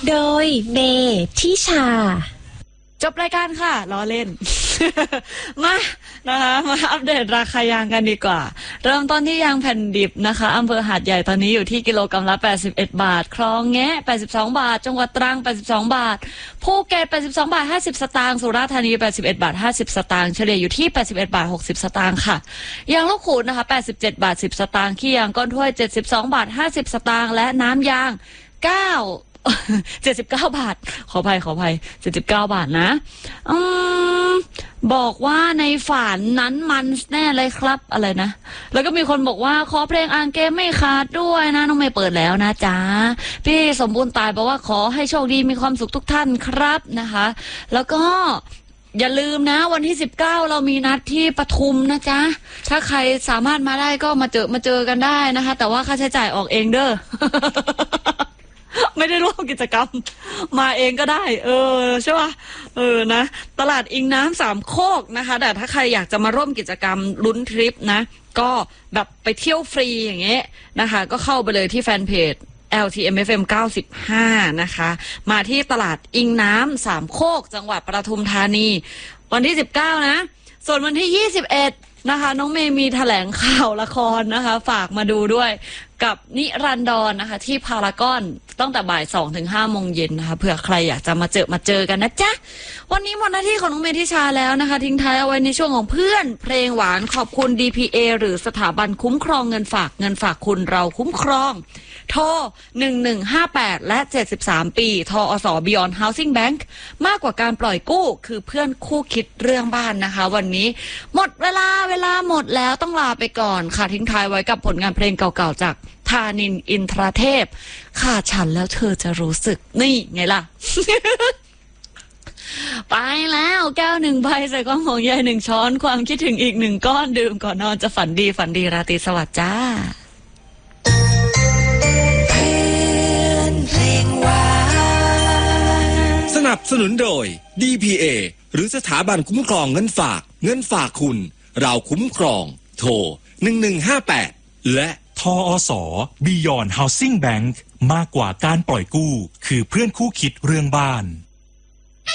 โดยเมทิชาจบรายการค่ะล้อเล่น มานะคะมาอัปเดตราคายางกันดีกว่าเริ่มต้นที่ยางแผ่นดิบนะคะอำเภอหาดใหญ่ตอนนี้อยู่ที่กิโลกรัมละ81 บาทคลองแงะ82 บาทจังหวัดตรัง82 บาทภูเก็ต82 บาท50 สตางค์สุราษฎร์ธานี81 บาท50 สตางค์เฉลี่ยอยู่ที่81 บาท60 สตางค์ค่ะยางลูกขูดนะคะ87 บาท10 สตางค์ขี้ยางก้อนถ้วย72 บาท50 สตางค์และน้ำยาง79 บาทขออภัย79 บาทนะบอกว่าในฝันนั้นมันแน่เลยครับอะไรนะแล้วก็มีคนบอกว่าขอเพลงอ่านเกมไม่ขาดด้วยนะน้องไม่เปิดแล้วนะจ๊ะพี่สมบูรณ์ตายบอกว่าขอให้โชคดีมีความสุขทุกท่านครับนะคะแล้วก็อย่าลืมนะวันที่19เรามีนัดที่ปทุมนะจ๊ะถ้าใครสามารถมาได้ก็มาเจอกันได้นะคะแต่ว่าค่าใช้จ่ายออกเองเด้อ ไม่ได้ร่วมกิจกรรมมาเองก็ได้ใช่ป่ะนะตลาดอิงน้ำสามโคกนะคะแต่ถ้าใครอยากจะมาร่วมกิจกรรมลุ้นทริปนะก็แบบไปเที่ยวฟรีอย่างเงี้ยนะคะก็เข้าไปเลยที่แฟนเพจ LTMFM 95นะคะมาที่ตลาดอิงน้ำสามโคกจังหวัดปทุมธานีวันที่19นะส่วนวันที่21นะคะน้องเมย์มีแถลงข่าวละครนะคะฝากมาดูด้วยกับนิรันดรนะคะที่พารากอนตั้งแต่บ่าย2 ถึง 5 โมงเย็นนะคะเผื่อใครอยากจะมาเจอกันนะจ๊ะวันนี้หมดหน้าที่ของน้องเมทิชาแล้วนะคะทิ้งท้ายเอาไว้ในช่วงของเพื่อนเพลงหวานขอบคุณ DPA หรือสถาบันคุ้มครองเงินฝากคุณเราคุ้มครองโทร1158และ73ปีทอส Beyond Housing Bank มากกว่าการปล่อยกู้คือเพื่อนคู่คิดเรื่องบ้านนะคะวันนี้หมดเวลาหมดแล้วต้องลาไปก่อนค่ะทิ้งท้ายไว้กับผลงานเพลงเก่าๆจากธานินทร์อินทรเทพค่ะฉันแล้วเธอจะรู้สึกนี่ไงล่ะ ไปแล้วแก้ว1 ใบใส่ก้อนของใย1 ช้อนความคิดถึงอีก1 ก้อนดื่มก่อนนอนจะฝันดีราตรีสวัสดิ์จ้าสนับสนุนโดย DPA หรือสถาบันคุ้มครองเงินฝากคุณเราคุ้มครองโทร1158และทอส Beyond Housing Bank มากกว่าการปล่อยกู้คือเพื่อนคู่คิดเรื่องบ้าน